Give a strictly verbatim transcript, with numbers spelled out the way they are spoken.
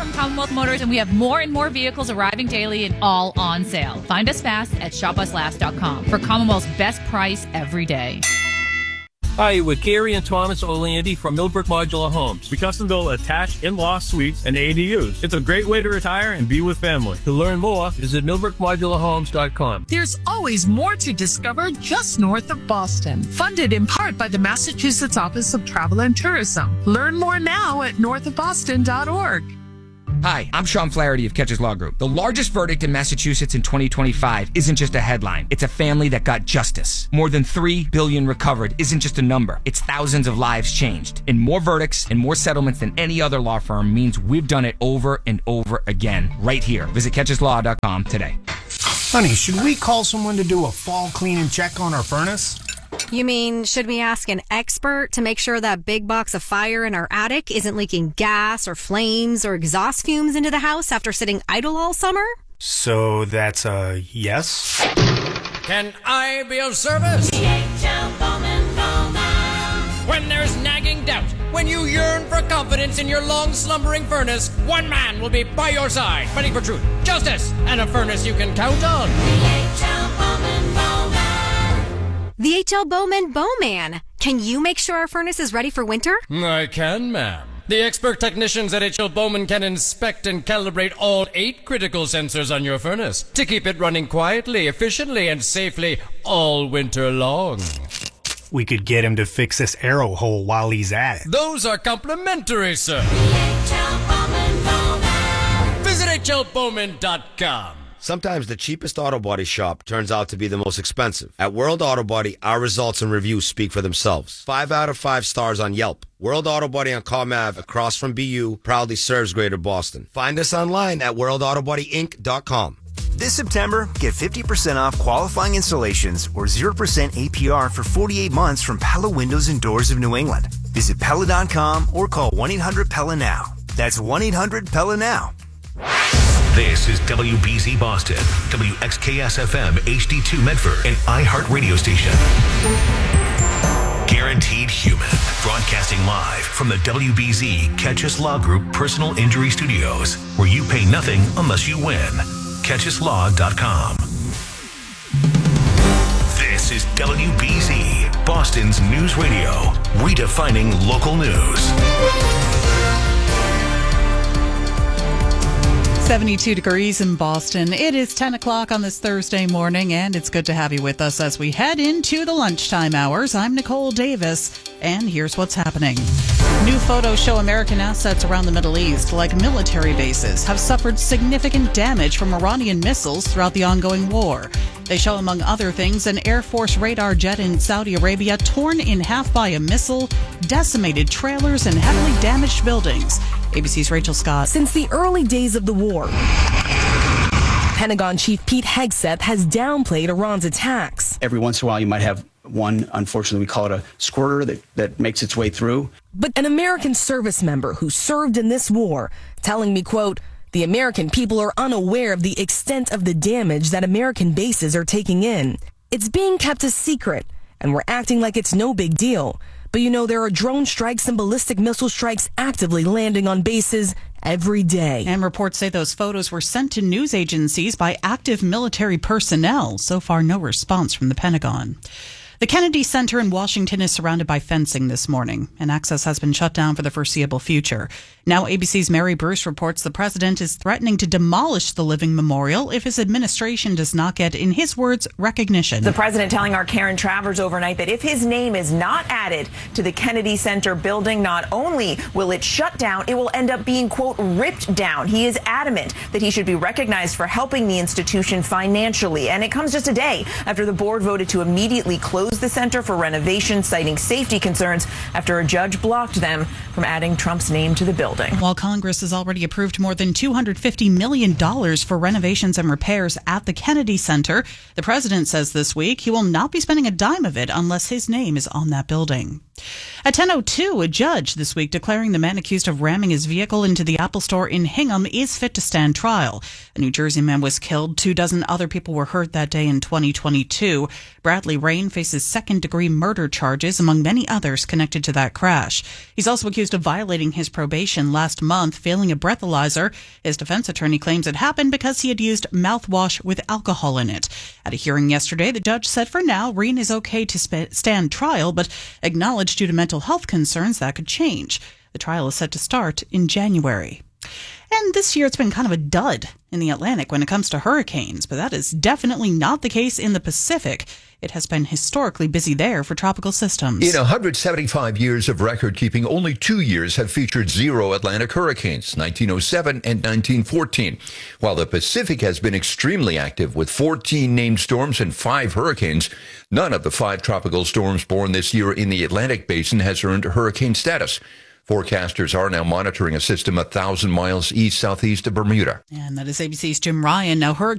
from Commonwealth Motors, and we have more and more vehicles arriving daily and all on sale. Find us fast at shop us last dot com for Commonwealth's best price every day. Hi, we're Gary and Thomas O'Landy from Millbrook Modular Homes. We custom build attached in-law suites and A D Us. It's a great way to retire and be with family. To learn more, visit millbrook modular homes dot com. There's always more to discover just north of Boston. Funded in part by the Massachusetts Office of Travel and Tourism. Learn more now at north of boston dot org. Hi, I'm Sean Flaherty of Catches Law Group. The largest verdict in Massachusetts in twenty twenty-five isn't just a headline. It's a family that got justice. More than three billion dollars recovered isn't just a number. It's thousands of lives changed. And more verdicts and more settlements than any other law firm means we've done it over and over again right here. Visit catches law dot com today. Honey, should we call someone to do a fall clean and check on our furnace? You mean, should we ask an expert to make sure that big box of fire in our attic isn't leaking gas or flames or exhaust fumes into the house after sitting idle all summer? So that's a yes? Can I be of service? D H L Bowman Bowman. When there's nagging doubt, when you yearn for confidence in your long slumbering furnace, one man will be by your side, fighting for truth, justice, and a furnace you can count on. D H L Bowman Bowman. The H L Bowman Bowman. Can you make sure our furnace is ready for winter? I can, ma'am. The expert technicians at H L Bowman can inspect and calibrate all eight critical sensors on your furnace to keep it running quietly, efficiently, and safely all winter long. We could get him to fix this arrow hole while he's at it. Those are complimentary, sir. H L Bowman Bowman. Visit H L Bowman dot com. Sometimes the cheapest auto body shop turns out to be the most expensive. At World Auto Body, our results and reviews speak for themselves. Five out of five stars on Yelp. World Auto Body on Comm Ave across from B U proudly serves Greater Boston. Find us online at world auto body inc dot com. This September, get fifty percent off qualifying installations or zero percent A P R for forty-eight months from Pella Windows and Doors of New England. Visit Pella dot com or call one eight hundred P E L L A now. That's one eight hundred P E L L A now. This is W B Z Boston, W X K S F M H D two Medford, and iHeart Radio Station. Guaranteed Human, broadcasting live from the W B Z Catch Us Law Group Personal Injury Studios, where you pay nothing unless you win. catch us law dot com. This is W B Z, Boston's news radio, redefining local news. seventy-two degrees in Boston. It is ten o'clock on this Thursday morning, and it's good to have you with us as we head into the lunchtime hours. I'm Nicole Davis, and here's what's happening. New photos show American assets around the Middle East, like military bases, have suffered significant damage from Iranian missiles throughout the ongoing war. They show, among other things, an Air Force radar jet in Saudi Arabia torn in half by a missile, decimated trailers, and heavily damaged buildings. A B C's Rachel Scott. Since the early days of the war, Pentagon Chief Pete Hegseth has downplayed Iran's attacks. Every once in a while, you might have one, unfortunately, we call it a squirter that, that makes its way through. But an American service member who served in this war telling me, quote, the American people are unaware of the extent of the damage that American bases are taking in. It's being kept a secret, and we're acting like it's no big deal. But you know, there are drone strikes and ballistic missile strikes actively landing on bases every day. And reports say those photos were sent to news agencies by active military personnel. So far, no response from the Pentagon. The Kennedy Center in Washington is surrounded by fencing this morning, and access has been shut down for the foreseeable future. Now A B C's Mary Bruce reports the president is threatening to demolish the living memorial if his administration does not get, in his words, recognition. The president telling our Karen Travers overnight that if his name is not added to the Kennedy Center building, not only will it shut down, it will end up being, quote, ripped down. He is adamant that he should be recognized for helping the institution financially. And it comes just a day after the board voted to immediately close the center for renovation, citing safety concerns after a judge blocked them from adding Trump's name to the building. While Congress has already approved more than two hundred fifty million dollars for renovations and repairs at the Kennedy Center, the president says this week he will not be spending a dime of it unless his name is on that building. At ten oh two, a judge this week declaring the man accused of ramming his vehicle into the Apple Store in Hingham is fit to stand trial. A New Jersey man was killed. Two dozen other people were hurt that day in twenty twenty-two. Bradley Rain faces second-degree murder charges, among many others connected to that crash. He's also accused of violating his probation last month, failing a breathalyzer. His defense attorney claims it happened because he had used mouthwash with alcohol in it. At a hearing yesterday, the judge said for now, Rain is okay to sp- stand trial, but acknowledged due to mental health concerns that could change. The trial is set to start in January. And this year it's been kind of a dud in the Atlantic when it comes to hurricanes, but that is definitely not the case in the Pacific. It has been historically busy there for tropical systems. In one hundred seventy-five years of record keeping, only two years have featured zero Atlantic hurricanes, nineteen oh seven and nineteen fourteen. While the Pacific has been extremely active with fourteen named storms and five hurricanes, none of the five tropical storms born this year in the Atlantic basin has earned hurricane status. Forecasters are now monitoring a system a thousand miles east-southeast of Bermuda. And that is A B C's Jim Ryan. Now, hurricane